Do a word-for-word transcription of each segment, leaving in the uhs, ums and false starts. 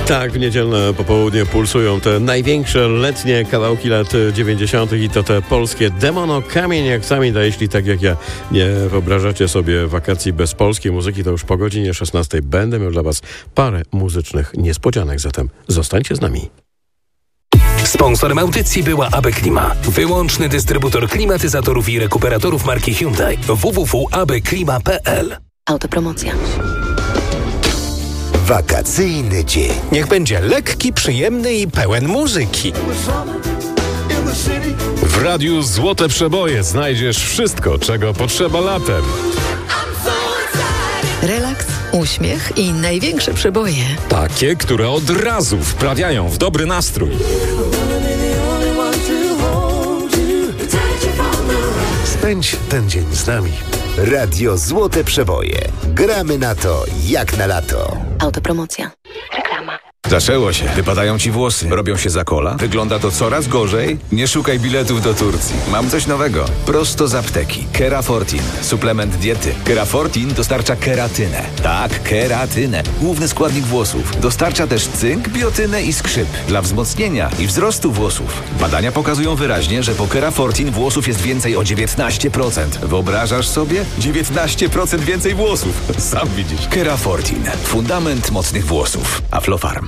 Tak, w niedzielne popołudnie pulsują te największe letnie kawałki lat dziewięćdziesiątych i to te polskie Demono, Kamień jak sami, a jeśli tak jak ja nie wyobrażacie sobie wakacji bez polskiej muzyki, to już po godzinie szesnastej będę miał dla Was parę muzycznych niespodzianek, zatem zostańcie z nami. Sponsorem audycji była A B Klima, wyłączny dystrybutor klimatyzatorów i rekuperatorów marki Hyundai. w w w kropka a b klima kropka p l. Autopromocja. Wakacyjny dzień. Niech będzie lekki, przyjemny i pełen muzyki. W Radiu Złote Przeboje znajdziesz wszystko, czego potrzeba latem. Relaks, uśmiech i największe przeboje. Takie, które od razu wprawiają w dobry nastrój. Spędź ten dzień z nami. Radio Złote Przeboje. Gramy na to jak na lato. Autopromocja. Reklama. Zaczęło się. Wypadają ci włosy. Robią się za kola. Wygląda to coraz gorzej. Nie szukaj biletów do Turcji. Mam coś nowego. Prosto z apteki. Kerafortin. Suplement diety. Kerafortin dostarcza keratynę. Tak, keratynę. Główny składnik włosów. Dostarcza też cynk, biotynę i skrzyp. Dla wzmocnienia i wzrostu włosów. Badania pokazują wyraźnie, że po Kerafortin włosów jest więcej o dziewiętnaście procent. Wyobrażasz sobie? dziewiętnaście procent więcej włosów. Sam widzisz. Kerafortin. Fundament mocnych włosów. Aflofarm.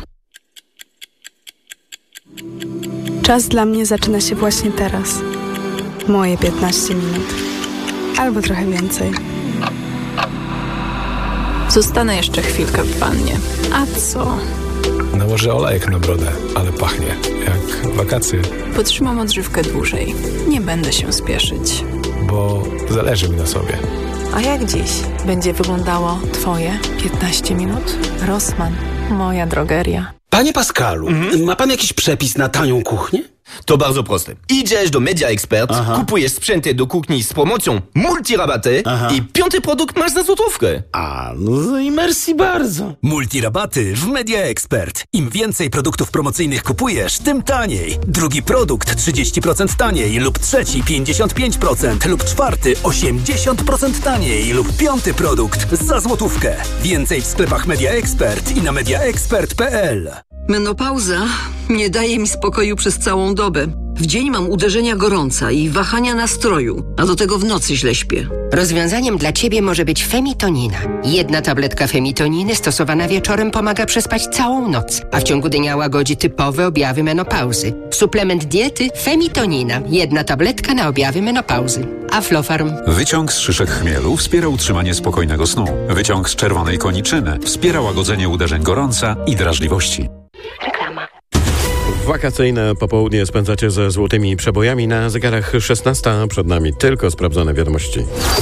Czas dla mnie zaczyna się właśnie teraz. Moje piętnaście minut. Albo trochę więcej. Zostanę jeszcze chwilkę w wannie. A co? Nałożę olejek na brodę, ale pachnie jak wakacje. Potrzymam odżywkę dłużej. Nie będę się spieszyć. Bo zależy mi na sobie. A jak dziś będzie wyglądało Twoje piętnaście minut? Rossmann, moja drogeria. Panie Pascalu, mhm. ma pan jakiś przepis na tanią kuchnię? To bardzo proste. Idziesz do Media Expert, Aha. kupujesz sprzęty do kuchni z promocją multirabaty Aha. i piąty produkt masz za złotówkę. A, no i merci bardzo. Multirabaty w Media Expert. Im więcej produktów promocyjnych kupujesz, tym taniej. Drugi produkt trzydzieści procent taniej lub trzeci pięćdziesiąt pięć procent lub czwarty osiemdziesiąt procent taniej lub piąty produkt za złotówkę. Więcej w sklepach Media Expert i na media expert kropka p l. Menopauza nie daje mi spokoju przez całą dobę. W dzień mam uderzenia gorąca i wahania nastroju, a do tego w nocy źle śpię. Rozwiązaniem dla Ciebie może być Femitonina. Jedna tabletka Femitoniny stosowana wieczorem pomaga przespać całą noc, a w ciągu dnia łagodzi typowe objawy menopauzy. Suplement diety Femitonina. Jedna tabletka na objawy menopauzy. Aflofarm. Wyciąg z szyszek chmielu wspiera utrzymanie spokojnego snu. Wyciąg z czerwonej koniczyny wspiera łagodzenie uderzeń gorąca i drażliwości. Reklama. Wakacyjne popołudnie spędzacie ze złotymi przebojami. Na zegarach szesnasta, przed nami tylko sprawdzone wiadomości.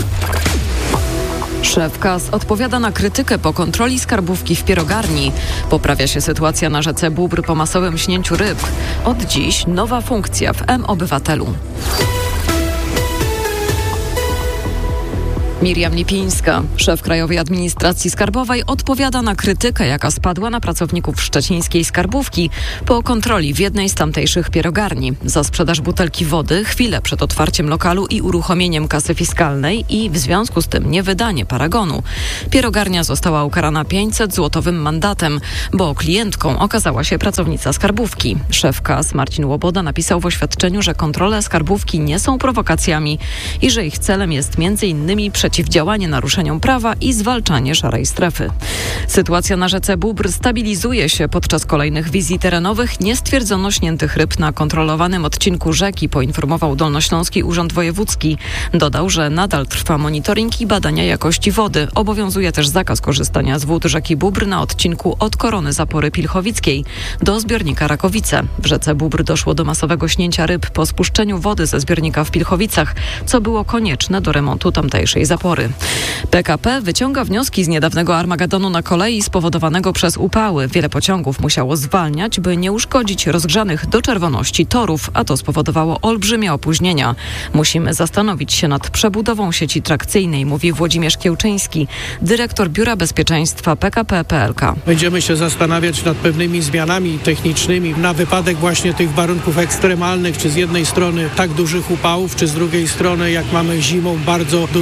Szef K A S odpowiada na krytykę po kontroli skarbówki w pierogarni. Poprawia się sytuacja na rzece Bóbr po masowym śnięciu ryb. Od dziś nowa funkcja w M-Obywatelu. Miriam Lipińska, szef Krajowej Administracji Skarbowej, odpowiada na krytykę, jaka spadła na pracowników szczecińskiej skarbówki po kontroli w jednej z tamtejszych pierogarni. Za sprzedaż butelki wody chwilę przed otwarciem lokalu i uruchomieniem kasy fiskalnej i w związku z tym niewydanie paragonu. Pierogarnia została ukarana pięćset złotowym mandatem, bo klientką okazała się pracownica skarbówki. Szef K A S Marcin Łoboda napisał w oświadczeniu, że kontrole skarbówki nie są prowokacjami i że ich celem jest między innymi przeciwdziałanie naruszeniom prawa i zwalczanie szarej strefy. Sytuacja na rzece Bóbr stabilizuje się. Podczas kolejnych wizji terenowych nie stwierdzono śniętych ryb na kontrolowanym odcinku rzeki, poinformował Dolnośląski Urząd Wojewódzki. Dodał, że nadal trwa monitoring i badania jakości wody. Obowiązuje też zakaz korzystania z wód rzeki Bóbr na odcinku od Korony Zapory Pilchowickiej do zbiornika Rakowice. W rzece Bóbr doszło do masowego śnięcia ryb po spuszczeniu wody ze zbiornika w Pilchowicach, co było konieczne do remontu tamtejszej zapory. P K P wyciąga wnioski z niedawnego armagedonu na kolei spowodowanego przez upały. Wiele pociągów musiało zwalniać, by nie uszkodzić rozgrzanych do czerwoności torów, a to spowodowało olbrzymie opóźnienia. Musimy zastanowić się nad przebudową sieci trakcyjnej, mówi Włodzimierz Kiełczyński, dyrektor Biura Bezpieczeństwa P K P P L K. Będziemy się zastanawiać nad pewnymi zmianami technicznymi na wypadek właśnie tych warunków ekstremalnych, czy z jednej strony tak dużych upałów, czy z drugiej strony jak mamy zimą bardzo duże oblodzenie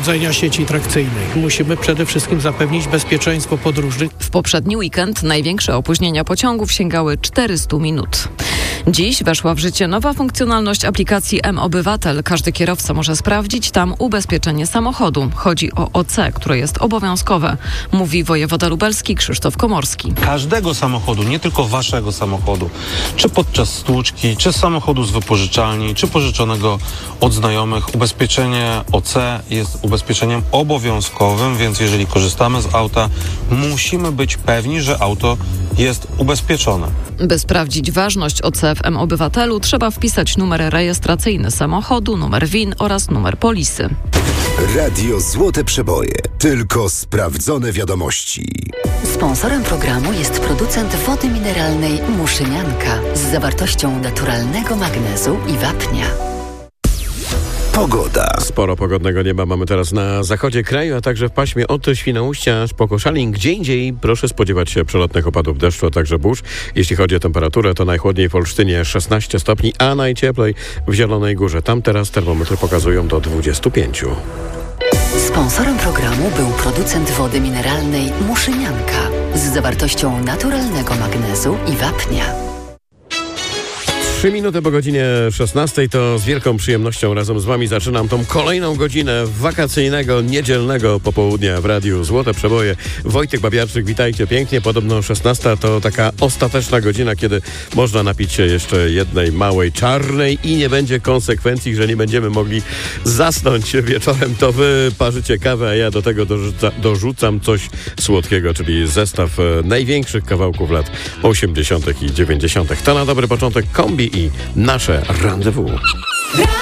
powodzenia sieci trakcyjnej. Musimy przede wszystkim zapewnić bezpieczeństwo podróżnych. W poprzedni weekend największe opóźnienia pociągów sięgały czterysta minut. Dziś weszła w życie nowa funkcjonalność aplikacji M-Obywatel. Każdy kierowca może sprawdzić tam ubezpieczenie samochodu. Chodzi o O C, które jest obowiązkowe, mówi wojewoda lubelski Krzysztof Komorski. Każdego samochodu, nie tylko waszego samochodu, czy podczas stłuczki, czy samochodu z wypożyczalni, czy pożyczonego od znajomych, ubezpieczenie O C jest ubezpieczeniem obowiązkowym, więc jeżeli korzystamy z auta, musimy być pewni, że auto jest ubezpieczone. By sprawdzić ważność O C w M-Obywatelu, trzeba wpisać numer rejestracyjny samochodu, numer V I N oraz numer polisy. Radio Złote Przeboje. Tylko sprawdzone wiadomości. Sponsorem programu jest producent wody mineralnej Muszynianka z zawartością naturalnego magnezu i wapnia. Pogoda. Sporo pogodnego nieba mamy teraz na zachodzie kraju, a także w paśmie od Świnoujścia aż po Koszalin. Gdzie indziej proszę spodziewać się przelotnych opadów deszczu, a także burz. Jeśli chodzi o temperaturę, to najchłodniej w Olsztynie szesnaście stopni, a najcieplej w Zielonej Górze. Tam teraz termometry pokazują do dwudziestu pięciu. Sponsorem programu był producent wody mineralnej Muszynianka z zawartością naturalnego magnezu i wapnia. Trzy minuty po godzinie szesnastej, to z wielką przyjemnością razem z wami zaczynam tą kolejną godzinę wakacyjnego, niedzielnego popołudnia w Radiu Złote Przeboje. Wojtek Babiarczyk, witajcie pięknie. Podobno szesnasta to taka ostateczna godzina, kiedy można napić się jeszcze jednej małej czarnej i nie będzie konsekwencji, że nie będziemy mogli zasnąć wieczorem. To wy parzycie kawę, a ja do tego dorzuca, dorzucam coś słodkiego, czyli zestaw największych kawałków lat osiemdziesiątych i dziewięćdziesiątych. To na dobry początek kombi i nasze rendezvous.